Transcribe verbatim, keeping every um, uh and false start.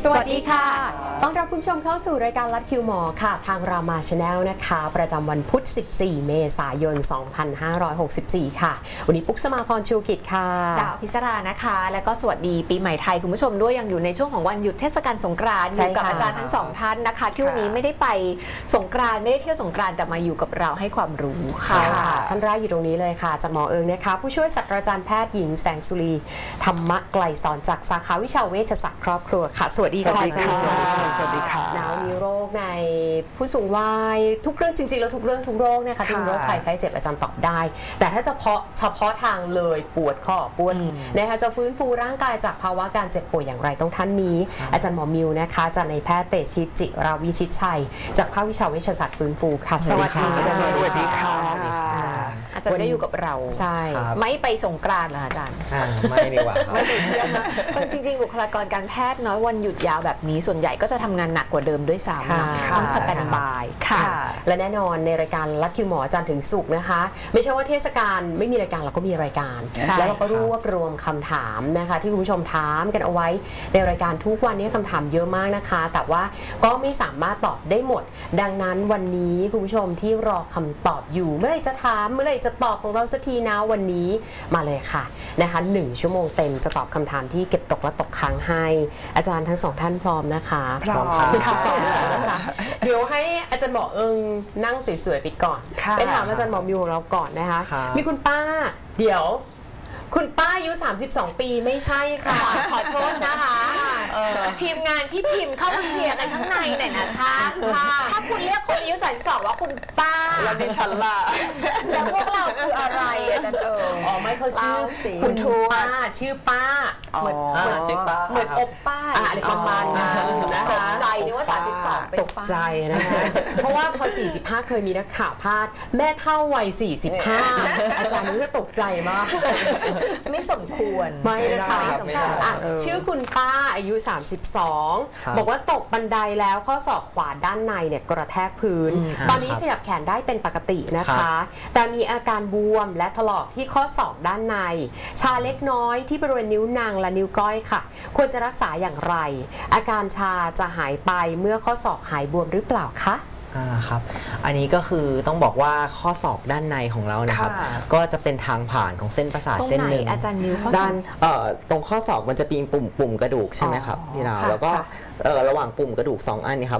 สวัสดีค่ะต้อนรับคุณผู้ชมเข้าสู่รายการลัดคิวหมอค่ะทางรามาชาแนลนะคะประจำวันพุธสิบสี่เมษายนสองพันห้าร้อยหกสิบสี่ค่ะวันนี้ปุ๊กสมาพรชูกิจค่ะดาวพิศรานะคะแล้วก็สวัสดีปีใหม่ไทยคุณผู้ชมด้วยยังอยู่ในช่วงของวันหยุดเทศกาลสงกรานต์อยู่กับอาจารย์ทั้งสองท่านนะคะที่วันนี้ไม่ได้ไปสงกรานต์ไม่ได้เที่ยวสงกรานต์แต่มาอยู่กับเราให้ความรู้ค่ะท่านแรกอยู่ตรงนี้เลยค่ะอาจารย์หมอเอิงนะคะผู้ช่วยศาสตราจารย์แพทย์หญิงแสงสุรีธรรมะไกลสอนจากสาขาวิชาเวชศาสตร์ครอบครัวค่ะสวัสดีค่ะอาจารย์สวัสดีค่ะหนาวมีโรคในผู้สูงวัยทุกเรื่องจริงๆแล้วทุกเรื่องทุกโรคนะคะที่เป็นโรคภัยไข้เจ็บอาจารย์ตอบได้แต่ถ้าเฉพาะเฉพาะทางเลยปวดข้อปวดนะคะจะฟื้นฟูร่างกายจากภาวะการเจ็บป่วยอย่างไรต้องท่านนี้อาจารย์หมอมิวนะคะจากในแพทย์เตชิตจิราวิชิตชัยจากภาควิชาเวชศาสตร์ฟื้นฟูค่ะสวัสดีอาจารย์สวัสดีค่ะอาจารย์ได้อยู่กับเราใช่ไม่ไปสงกรานต์เหรออาจารย์ไม่ดีกว่าไม่ไปเที่ยวนะจริงๆบุคลากรการแพทย์เนาะวันหยุดยาวแบบนี้ส่วนใหญ่ก็จะทำงานหนักกว่าเดิมด้วยซ้ำต้องสแตนบายค่ะและแน่นอนในรายการลัดคิวหมอจันทร์ถึงศุกร์นะคะไม่ใช่ว่าเทศกาลไม่มีรายการเราก็มีรายการแล้วเราก็รวบรวมคำถามนะคะที่คุณผู้ชมถามกันเอาไว้ในรายการทุกวันนี้คำถามเยอะมากนะคะแต่ว่าก็ไม่สามารถตอบได้หมดดังนั้นวันนี้คุณผู้ชมที่รอคำตอบอยู่เมื่อไหร่จะถามเมื่อไหร่จะตอบของเราสักทีนะวันนี้มาเลยค่ะนะคะหนึ่งชั่วโมงเต็มจะตอบคำถามที่เก็บตกและตกค้างให้อาจารย์ทั้งสองท่านพร้อมนะคะพร้อมค่ะเดี๋ยวให้อาจารย์หมอเอิงนั่งสวยๆไปก่อนไปถามอาจารย์หมอมิวของเราก่อนนะคะมีคุณป้าเดี๋ยวคุณป้าอายุสามสิบสองปีไม่ใช่ค่ะขอโทษนะคะทีมงานที่พิมพ์เข้ามาเคลียร์กันข้างในหน่อยนะคะถ้าคุณเรียกคนอายุสามสิบสองว่าคุณป้าแล้วดิฉันล่ะแล้วพวกเราคืออะไรอาจารย์เอิงอ๋อไม่เขาชื่อคุณป้าชื่อป้าเหมือนเหมือนชื่อป้าเหมือนอบป้าอะไรประมาณนั้นนะคะตกใจนึกว่าสามสิบสองตกใจนะคะเพราะว่าพอสี่สิบห้าเคยมีนักข่าวพาดแม่เท่าวัยสี่สิบห้าอาจารย์นี่ก็ตกใจมากไม่สมควรไม่นะคะชื่อคุณป้าอายุสามสิบสองบอกว่าตกบันไดแล้วข้อศอกขวาด้านในเนี่ยกระแทกพื้นตอนนี้ขยับแขนได้เป็นปกตินะคะแต่มีอาการบวมและถลอกที่ข้อศอกด้านในชาเล็กน้อยที่บริเวณนิ้วนางและนิ้วก้อยค่ะควรจะรักษาอย่างไรอาการชาจะหายไปเมื่อข้อศอกหายบวมหรือเปล่าคะอ่าครับอันนี้ก็คือต้องบอกว่าข้อศอกด้านในของเรานะครับก็จะเป็นทางผ่านของเส้นประสาทเส้นหนึ่งอาจารย์มิวด้านเอ่อตรงข้อศอกมันจะมีปุ่มปุ่มกระดูกใช่ไหมครับพี่ดาวแล้วก็เอ่อระหว่างปุ่มกระดูกสองอันนี้ครับ